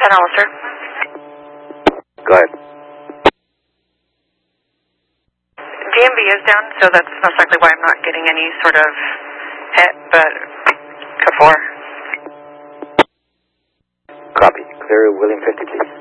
Hollister. Go ahead. DMV is down, so that's most likely why I'm not getting any sort of hit, but code 4. Copy. Clear William 50, please.